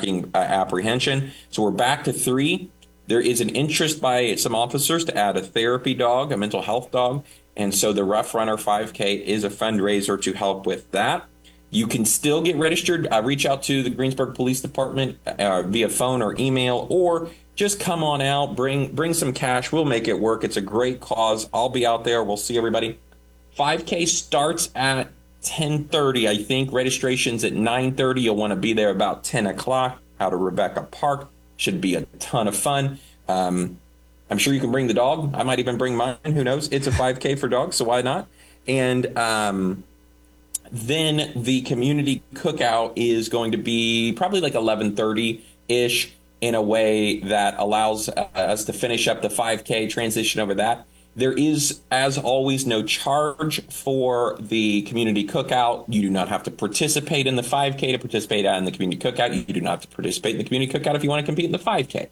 tracking apprehension. So we're back to 3. There is an interest by some officers to add a therapy dog, a mental health dog. And so the Rough Runner 5K is a fundraiser to help with that. You can still get registered. Reach out to the Greensburg Police Department via phone or email, or just come on out, bring some cash. We'll make it work. It's a great cause. I'll be out there. We'll see everybody. 5K starts at 10:30, I think. Registration's at 9:30. You'll want to be there about 10 o'clock out of Rebecca Park. Should be a ton of fun. I'm sure you can bring the dog. I might even bring mine. Who knows? It's a 5K for dogs, so why not? And then the community cookout is going to be probably like 11:30-ish in a way that allows us to finish up the 5K, transition over that. There is, as always, no charge for the community cookout. You do not have to participate in the 5K to participate in the community cookout. You do not have to participate in the community cookout if you want to compete in the 5K.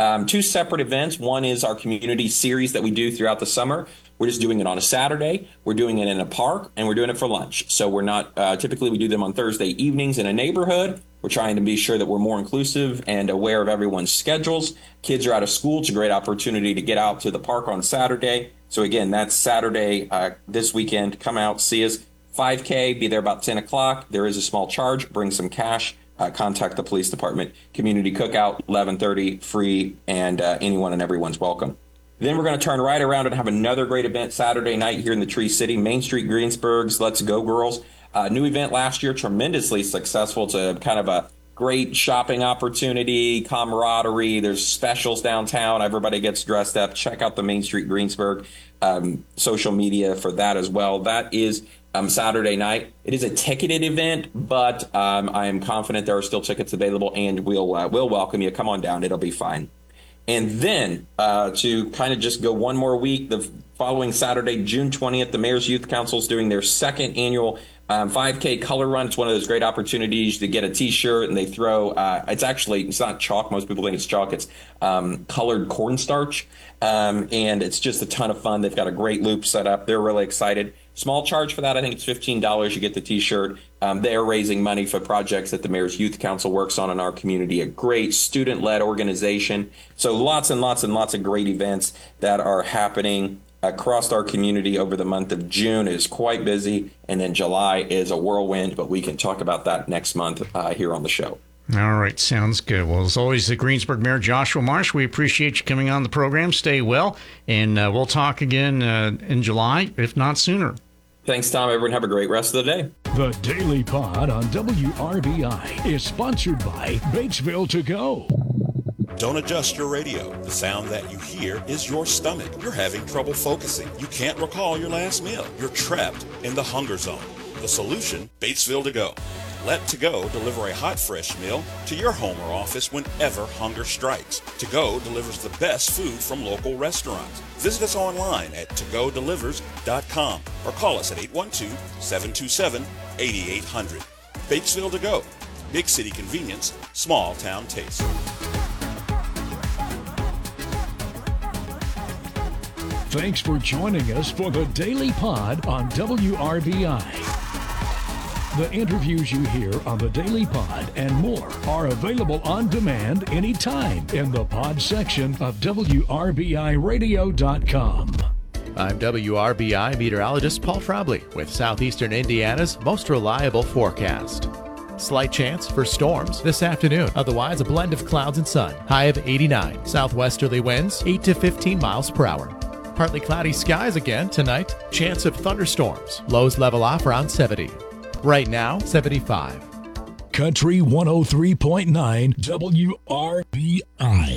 2 separate events. One is our community series that we do throughout the summer. We're just doing it on a Saturday. We're doing it in a park, and we're doing it for lunch. So we're not typically we do them on Thursday evenings in a neighborhood. We're trying to be sure that we're more inclusive and aware of everyone's schedules. Kids are out of school. It's a great opportunity to get out to the park on Saturday. So again, that's Saturday this weekend. Come out, see us. 5K, be there about 10 o'clock. There is a small charge. Bring some cash. Contact the police department. Community cookout, 11:30, free, and anyone and everyone's welcome. Then we're going to turn right around and have another great event Saturday night here in the Tree City, Main Street Greensburg's Let's Go Girls. New event last year, tremendously successful. It's a kind of a great shopping opportunity, camaraderie. There's specials downtown. Everybody gets dressed up. Check out the Main Street Greensburg social media for that as well. That is Saturday night. It is a ticketed event, but I am confident there are still tickets available, and we'll welcome you. Come on down. It'll be fine. And then to kind of just go one more week, the following Saturday, June 20th, the Mayor's Youth Council is doing their second annual 5K color run. It's one of those great opportunities to get a T-shirt, and they throw, it's not chalk. Most people think it's chalk. It's colored cornstarch, and it's just a ton of fun. They've got a great loop set up. They're really excited. Small charge for that. I think it's $15. You get the T-shirt. They're raising money for projects that the Mayor's Youth Council works on in our community. A great student-led organization. So lots and lots and lots of great events that are happening across our community over the month of June. Is quite busy, and then July is a whirlwind, but we can talk about that next month here on the show. All right, sounds good. Well, as always, the Greensburg Mayor Joshua Marsh, we appreciate you coming on the program. Stay well, and we'll talk again in July, if not sooner. Thanks, Tom. Everyone have a great rest of the day. The Daily Pod on WRBI is sponsored by Batesville To Go. Don't adjust your radio. The sound that you hear is your stomach. You're having trouble focusing. You can't recall your last meal. You're trapped in the hunger zone. The solution, Batesville To Go. Let To Go deliver a hot, fresh meal to your home or office whenever hunger strikes. To Go delivers the best food from local restaurants. Visit us online at togodelivers.com or call us at 812-727-8800. Batesville To Go. Big city convenience, small town taste. Thanks for joining us for the Daily Pod on WRBI. The interviews you hear on the Daily Pod and more are available on demand anytime in the pod section of WRBIRadio.com. I'm WRBI meteorologist Paul Trombley with Southeastern Indiana's most reliable forecast. Slight chance for storms this afternoon. Otherwise, a blend of clouds and sun. High of 89. Southwesterly winds 8 to 15 miles per hour. Partly cloudy skies again tonight. Chance of thunderstorms. Lows level off around 70. Right now, 75. Country 103.9 WRBI.